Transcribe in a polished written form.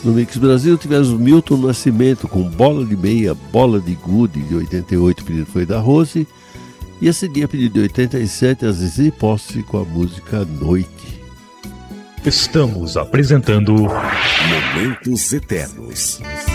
No Mix Brasil tivemos o Milton Nascimento com Bola de Meia, Bola de Gude, de 88, o pedido foi da Rose. E a seguir, a pedido de 87, a Zizi Posse com a música Noite. Estamos apresentando Momentos Eternos.